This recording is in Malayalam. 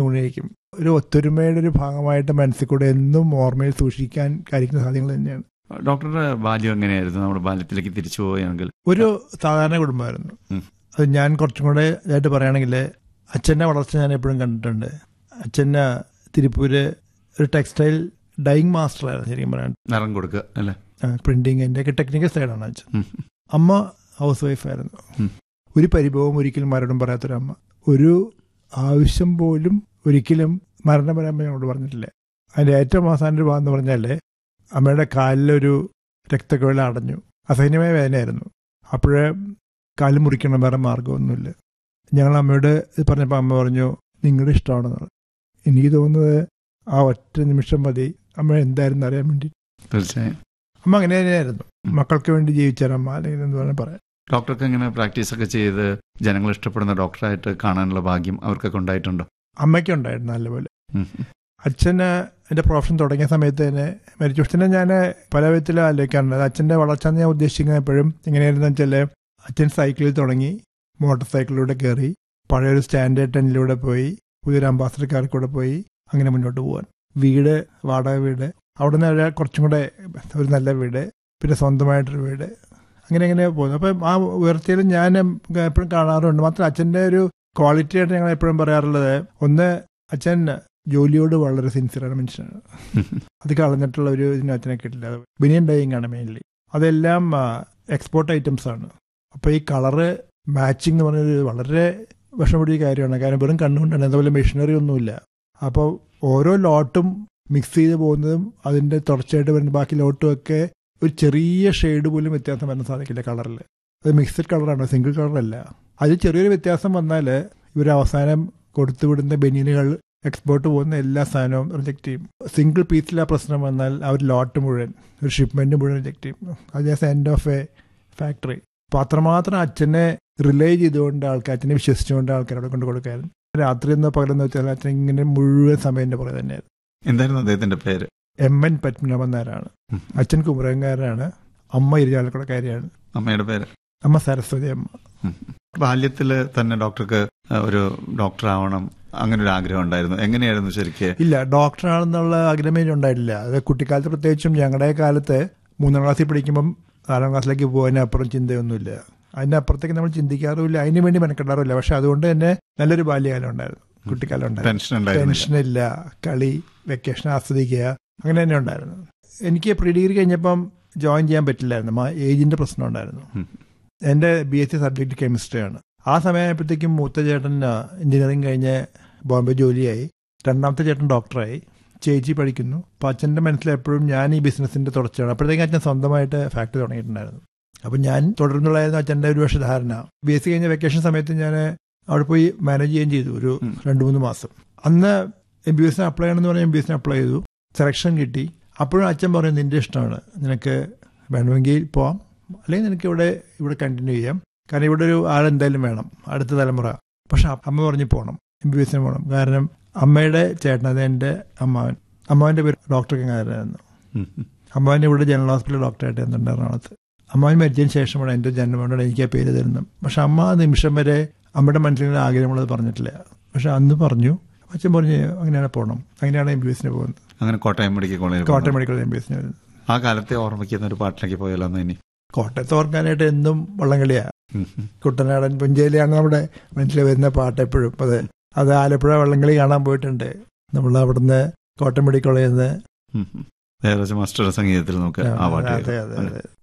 ഊണിരിക്കും. ഒരു ഒത്തൊരുമയുടെ ഒരു ഭാഗമായിട്ട് മനസ്സിൽ കൂടെ എന്നും ഓർമ്മയിൽ സൂക്ഷിക്കാൻ കഴിക്കുന്ന സാധ്യതകൾ തന്നെയാണ്. ഡോക്ടറുടെ ബാല്യം എങ്ങനെയായിരുന്നു? നമ്മുടെ ബാല്യത്തിലേക്ക് തിരിച്ചു പോവുകയാണെങ്കിൽ ഒരു സാധാരണ കുടുംബമായിരുന്നു. അത് ഞാൻ കുറച്ചും കൂടെ ഇതായിട്ട് പറയുകയാണെങ്കിൽ അച്ഛൻ്റെ വളർച്ച ഞാൻ എപ്പോഴും കണ്ടിട്ടുണ്ട്. അച്ഛന് തിരുപ്പൂര് ഒരു ടെക്സ്റ്റൈൽ ഡൈയിങ് മാസ്റ്ററായിരുന്നു ശരിക്കും പറയാൻ. നിറം കൊടുക്കുക അല്ലേ, പ്രിന്റിങ്ങിൻ്റെ ഒക്കെ ടെക്നിക്കൽ സൈഡാണ് അച്ഛൻ. അമ്മ ഹൗസ് വൈഫായിരുന്നു. ഒരു പരിഭവം ഒരിക്കലും മരണം പറയാത്തൊരമ്മ. ഒരു ആവശ്യം പോലും ഒരിക്കലും മരണം പറയാൻ ഞങ്ങളോട് പറഞ്ഞിട്ടില്ല. അതിൻ്റെ ഏറ്റവും അവസാന ഒരു ഭാഗം എന്ന് പറഞ്ഞാൽ അമ്മയുടെ കാലിലൊരു രക്തക്കൊഴൽ അടഞ്ഞു. അസഹനീയമായ വേദനയായിരുന്നു. അപ്പോഴേ കാല് മുറിക്കണം, വേറെ മാർഗമൊന്നുമില്ല. ഞങ്ങൾ അമ്മയോട് പറഞ്ഞപ്പോൾ അമ്മ പറഞ്ഞു നിങ്ങളുടെ ഇഷ്ടമാണെന്ന്. എനിക്ക് തോന്നുന്നത് ആ ഒറ്റ നിമിഷം മതി അമ്മ എന്തായിരുന്നു അറിയാൻ വേണ്ടി. തീർച്ചയായും അമ്മ അങ്ങനെ തന്നെയായിരുന്നു. മക്കൾക്ക് വേണ്ടി ജീവിച്ചാരമ്മ, അല്ലെങ്കിൽ എന്ന് വേണം പറയാൻ. ഡോക്ടർക്ക് എങ്ങനെ പ്രാക്ടീസൊക്കെ ചെയ്ത് ജനങ്ങൾ ഇഷ്ടപ്പെടുന്ന ഡോക്ടറായിട്ട് കാണാനുള്ള ഭാഗ്യം അവർക്കൊക്കെ ഉണ്ടായിട്ടുണ്ടോ? അമ്മയ്ക്ക് ഉണ്ടായിരുന്നു നല്ലപോലെ. അച്ഛന് എൻ്റെ പ്രൊഫഷൻ തുടങ്ങിയ സമയത്ത് തന്നെ മരിച്ചു. അച്ഛനെ ഞാൻ പല വിധത്തിലും ആലോചിക്കാറുണ്ട്. അച്ഛൻ്റെ വളർച്ച എന്ന് ഞാൻ ഉദ്ദേശിക്കുന്നത് എപ്പോഴും എങ്ങനെയായിരുന്നു വെച്ചാൽ അച്ഛൻ സൈക്കിളിൽ തുടങ്ങി, മോട്ടോർ സൈക്കിളിലൂടെ കയറി, പഴയൊരു സ്റ്റാൻഡേർഡ് 10 പോയി, പുതിയൊരു അംബാസഡർ കാറിൽ കൂടെ പോയി, അങ്ങനെ മുന്നോട്ട് പോകാൻ. വീട്, വാടക വീട്, അവിടെ നിന്ന് കുറച്ചും കൂടെ ഒരു നല്ല വീട്, പിന്നെ സ്വന്തമായിട്ടൊരു വീട്, അങ്ങനെ പോകുന്നു. അപ്പം ആ ഉയർച്ചയിൽ ഞാൻ എപ്പോഴും കാണാറുണ്ട്. മാത്രം അച്ഛൻ്റെ ഒരു ക്വാളിറ്റി ആയിട്ട് ഞങ്ങൾ എപ്പോഴും പറയാറുള്ളത്, ഒന്ന് അച്ഛൻ ജോലിയോട് വളരെ സിൻസിയറാണ് മനുഷ്യനാണ്. അത് കളഞ്ഞിട്ടുള്ള ഒരു ഇതിനും അച്ഛനെ കിട്ടില്ല. ബനിയൻ ഡൈയിങ് ആണ് മെയിൻലി. അതെല്ലാം എക്സ്പോർട്ട് ഐറ്റംസ് ആണ്. അപ്പോൾ ഈ കളറ് മാച്ചിങ് എന്ന് പറഞ്ഞൊരു വളരെ വിഷമം പിടിച്ച കാര്യമാണ്. കാരണം വെറും കണ്ണുകൊണ്ടാണ്, അതുപോലെ മെഷീനറി ഒന്നുമില്ല. അപ്പോൾ ഓരോ ലോട്ടും മിക്സ് ചെയ്ത് പോകുന്നതും അതിൻ്റെ തുടർച്ചയായിട്ട് വരുന്ന ബാക്കി ലോട്ടും ഒക്കെ ഒരു ചെറിയ ഷെയ്ഡ് പോലും വ്യത്യാസം വരാൻ സാധിക്കില്ല കളറിൽ. അത് മിക്സഡ് കളറാണ്, സിംഗിൾ കളറല്ല. അത് ചെറിയൊരു വ്യത്യാസം വന്നാൽ ഇവർ അവസാനം കൊടുത്തുവിടുന്ന ബനിയനുകൾ എക്സ്പോർട്ട് പോകുന്ന എല്ലാ സാധനവും റിജക്റ്റ് ചെയ്യും. സിംഗിൾ പീസിൽ ആ പ്രശ്നം വന്നാൽ ആ ഒരു ലോട്ട് മുഴുവൻ, ഒരു ഷിപ്മെൻറ്റ് മുഴുവൻ റിജക്റ്റ് ചെയ്യും. അത് just end of A factory. അപ്പോൾ അത്രമാത്രം അച്ഛനെ റിലേ ചെയ്തുകൊണ്ട് ആൾക്കാർ, അച്ഛനെ വിശ്വസിച്ചുകൊണ്ട് ആൾക്കാരോട് കൊണ്ട് കൊടുക്കായിരുന്നു. രാത്രി എന്നോ പകലെന്ന് വെച്ചാൽ അച്ഛൻ ഇങ്ങനെ മുഴുവൻ സമയം പുറകെ തന്നെയായിരുന്നു. എന്തായിരുന്നു അദ്ദേഹത്തിന്റെ പേര്? MN പത്മനാഭൻ നായരാണ്. അച്ഛൻ കുമരകംകാരനാണ്, അമ്മ ഇരിഞ്ഞാലക്കുടക്കാരിയാണ്. അമ്മയുടെ പേര്? അമ്മ സരസ്വതി അമ്മ. ബാല്യത്തിൽ തന്നെ ഡോക്ടർക്ക് ഒരു ഡോക്ടർ ആവണം അങ്ങനെ ഒരു ആഗ്രഹം ഉണ്ടായിരുന്നു? എങ്ങനെയായിരുന്നു ശരിക്കും? ഇല്ല, ഡോക്ടറാണെന്നുള്ള ആഗ്രഹമേ ഉണ്ടായിട്ടില്ല. അത് കുട്ടിക്കാലത്ത്, പ്രത്യേകിച്ചും ഞങ്ങളുടെ കാലത്ത് 3ാം ക്ലാസ്സിൽ പഠിക്കുമ്പം 4ാം ക്ലാസ്സിലേക്ക് പോകുന്നതിനപ്പുറം ചിന്തയൊന്നുമില്ല. അതിനപ്പുറത്തേക്ക് നമ്മൾ ചിന്തിക്കാറുമില്ല, അതിന് വേണ്ടി മെനക്കെടാറുമില്ല. പക്ഷെ അതുകൊണ്ട് തന്നെ നല്ലൊരു ബാല്യകാലം ഉണ്ടായിരുന്നു, കുട്ടിക്കാലം ഉണ്ടായിരുന്നു. ടെൻഷനില്ല, കളി, വെക്കേഷൻ ആസ്വദിക്കുക, അങ്ങനെ തന്നെ ഉണ്ടായിരുന്നു. എനിക്ക് പ്രീ ഡിഗ്രി കഴിഞ്ഞപ്പം ജോയിൻ ചെയ്യാൻ പറ്റില്ലായിരുന്നു, ഏജിന്റെ പ്രശ്നം ഉണ്ടായിരുന്നു. എൻ്റെ BSc സബ്ജക്ട് കെമിസ്ട്രിയാണ്. ആ സമയമായപ്പോഴത്തേക്കും മൂത്ത ചേട്ടൻ എഞ്ചിനീയറിംഗ് കഴിഞ്ഞ് ബോംബെ ജോലിയായി, രണ്ടാമത്തെ ചേട്ടൻ ഡോക്ടറായി, ചേച്ചി പഠിക്കുന്നു. അപ്പം അച്ഛൻ്റെ മനസ്സിലെപ്പോഴും ഞാൻ ഈ ബിസിനസ്സിൻ്റെ തുടർച്ചയാണ്. അപ്പോഴത്തേക്കും അച്ഛൻ സ്വന്തമായിട്ട് ഫാക്ടറി തുടങ്ങിയിട്ടുണ്ടായിരുന്നു. അപ്പം ഞാൻ തുടർന്നുള്ളതായിരുന്നു അച്ഛൻ്റെ ഒരു വർഷ ധാരണ. BSc കഴിഞ്ഞ വെക്കേഷൻ സമയത്ത് ഞാൻ അവിടെ പോയി മാനേജ് ചെയ്യുകയും ചെയ്തു ഒരു 2-3 മാസം. അന്ന് MBBS അപ്ലൈ ചെയ്യണമെന്ന് പറഞ്ഞാൽ MBBS അപ്ലൈ ചെയ്തു, സെലക്ഷൻ കിട്ടി. അപ്പോഴും അച്ഛൻ പറയും നിൻ്റെ ഇഷ്ടമാണ്, നിനക്ക് വേണമെങ്കിൽ പോവാം, അല്ലെങ്കിൽ നിനക്ക് ഇവിടെ കണ്ടിന്യൂ ചെയ്യാം, കാരണം ഇവിടെ ഒരു ആളെന്തായാലും വേണം, അടുത്ത തലമുറ. പക്ഷെ അമ്മ പറഞ്ഞ് പോകണം, MBBS പോകണം. കാരണം അമ്മയുടെ ചേട്ടൻ, അത് എൻ്റെ അമ്മാവൻ്റെ പേര് ഡോക്ടർ കങ്ങാരനായിരുന്നു. അമ്മാവൻ ഇവിടെ ജനറൽ ഹോസ്പിറ്റൽ ഡോക്ടറായിട്ട് എന്നുണ്ട് എറണാകുളത്ത്. അമ്മാവൻ മരിച്ചതിന് ശേഷമാണ് എൻ്റെ ജന്മനോട് എനിക്ക് ആ പേര് തരുന്നത്. പക്ഷെ അമ്മ ആ നിമിഷം വരെ അമ്മയുടെ മനസ്സിൽ ആഗ്രഹമുള്ളത് പറഞ്ഞിട്ടില്ല. പക്ഷെ അന്ന് പറഞ്ഞു, അച്ഛൻ പറഞ്ഞു അങ്ങനെയാണ് പോകണം. അങ്ങനെയാണ് MBBS പോകുന്നത്. അങ്ങനെ കോട്ടയം മെഡിക്കൽ കോളേജ് MBBS. ആ കാലത്തെ ഓർമ്മിക്കുന്ന ഒരു പാട്ടിലേക്ക് പോയാലോ? ഇനി കോട്ടയത്ത് ഓർക്കാനായിട്ട് എന്നും വള്ളംകളിയാ. കുട്ടനാടൻ പുഞ്ചയിലാണ് നമ്മുടെ മനസ്സിൽ വരുന്ന പാട്ട് എപ്പോഴും. അത് ആലപ്പുഴ വള്ളംകളി കാണാൻ പോയിട്ടുണ്ട് നമ്മൾ. അവിടുന്ന് കോട്ടയം മെഡിക്കൽ കോളേജിൽ നിന്ന് മാസ്റ്റർ സംഗീതത്തിൽ നമുക്ക് ആ പാട്ട്